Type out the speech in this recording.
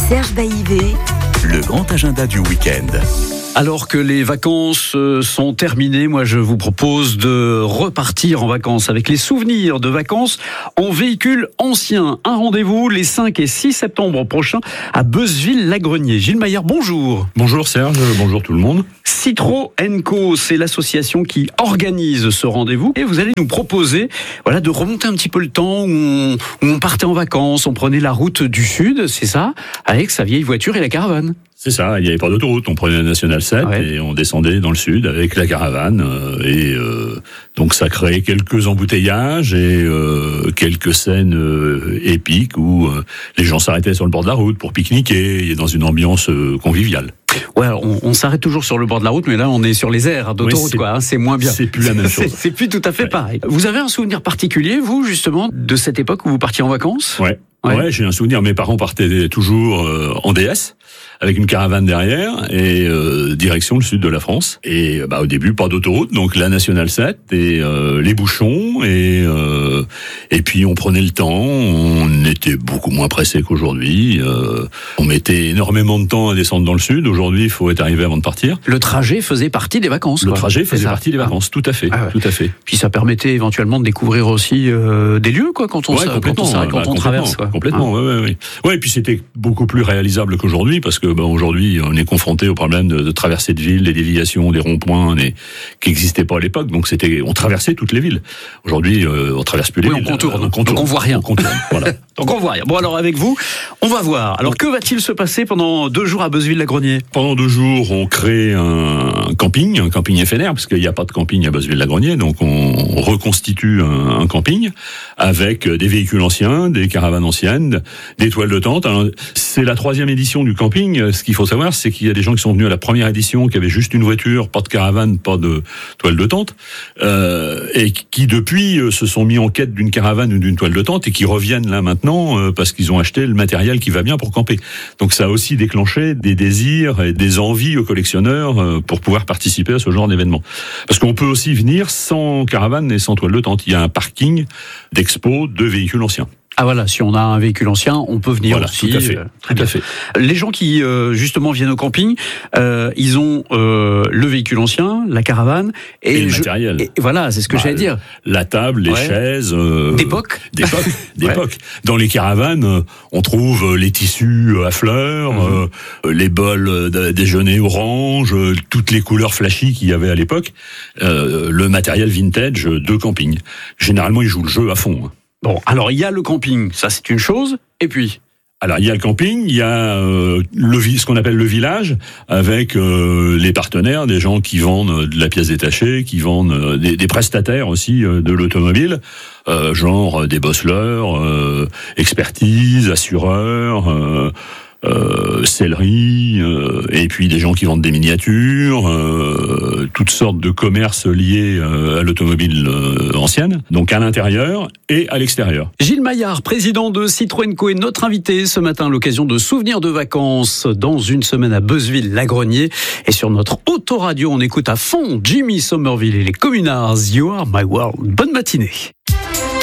Serge Baïvé, le grand agenda du week-end. Alors que les vacances sont terminées, moi je vous propose de repartir en vacances avec les souvenirs de vacances en véhicule ancien. Un rendez-vous les 5 et 6 septembre prochains à Beuzeville-Lagrenier. Gilles Maillard, bonjour. Bonjour Serge, bonjour tout le monde. Citro & Co, c'est l'association qui organise ce rendez-vous et vous allez nous proposer de remonter un petit peu le temps où on partait en vacances, on prenait la route du sud, c'est ça, avec sa vieille voiture et la caravane. C'est ça, il n'y avait pas d'autoroute, on prenait la Nationale 7 et on descendait dans le sud avec la caravane donc ça créait quelques embouteillages et quelques scènes épiques où les gens s'arrêtaient sur le bord de la route pour pique-niquer dans une ambiance conviviale. Ouais, on s'arrête toujours sur le bord de la route, mais là on est sur les aires d'autoroute, c'est moins bien. C'est plus la même chose. C'est plus tout à fait pareil. Vous avez un souvenir particulier, vous, justement, de cette époque où vous partiez en vacances ? Ouais, j'ai un souvenir. Mes parents partaient toujours en DS avec une caravane derrière et direction le sud de la France. Et au début pas d'autoroute, donc la Nationale 7 et les bouchons et puis on prenait le temps. On était beaucoup moins pressé qu'aujourd'hui. On mettait énormément de temps à descendre dans le sud. Aujourd'hui, il faut être arrivé avant de partir. Le trajet faisait partie des vacances. Le trajet faisait partie des vacances, tout à fait, tout à fait. Puis ça permettait éventuellement de découvrir aussi des lieux, quand on traverse. Complètement, ouais. Ouais, et puis c'était beaucoup plus réalisable qu'aujourd'hui, parce que aujourd'hui on est confronté au problème de traversée de ville, des déviations, des ronds-points, qui n'existaient pas à l'époque. Donc on traversait toutes les villes. Aujourd'hui, on traverse plus les villes. On contourne. Donc on voit rien. Voilà. Donc on voit rien. Bon, alors avec vous, on va voir. Alors que va-t-il se passer pendant 2 jours à Beuzeville-Lagrenier ? Pendant 2 jours, on crée un camping éphémère, parce qu'il n'y a pas de camping à Beuzeville-Lagrenier, donc on reconstitue un camping avec des véhicules anciens, des caravanes anciennes, des toiles de tente. Alors, c'est la 3e édition du camping. Ce qu'il faut savoir, c'est qu'il y a des gens qui sont venus à la première édition, qui avaient juste une voiture, pas de caravane, pas de toile de tente, et qui depuis se sont mis en quête d'une caravane ou d'une toile de tente et qui reviennent là maintenant parce qu'ils ont acheté le matériel qui va bien pour camper. Donc ça a aussi déclenché des désirs et des envies aux collectionneurs pour pouvoir participer à ce genre d'événement. Parce qu'on peut aussi venir sans caravane et sans toile de tente. Il y a un parking d'expo de véhicules anciens. Ah voilà, si on a un véhicule ancien, on peut venir aussi. Tout à fait. Tout à fait. Les gens qui justement viennent au camping, ils ont le véhicule ancien, la caravane et le matériel. Et voilà, c'est ce que j'allais dire. La table, les chaises. D'époque. Dans les caravanes, on trouve les tissus à fleurs, les bols déjeuner orange, toutes les couleurs flashy qu'il y avait à l'époque. Le matériel vintage de camping. Généralement, ils jouent le jeu à fond. Bon, alors il y a le camping, ça c'est une chose, et puis alors il y a le camping, il y a ce qu'on appelle le village, avec les partenaires, des gens qui vendent de la pièce détachée, qui vendent des prestataires aussi de l'automobile, genre des bosseleurs, expertise, assureurs, sellerie, et puis des gens qui vendent des miniatures, toutes sortes de commerces liés à l'automobile ancienne, donc à l'intérieur et à l'extérieur. Gilles Maillard, président de Citro & Co, est notre invité ce matin à l'occasion de souvenirs de vacances dans une semaine à Beuzeville-Lagrenier. Et sur notre autoradio, on écoute à fond Jimmy Somerville et les Communards, You Are My World. Bonne matinée.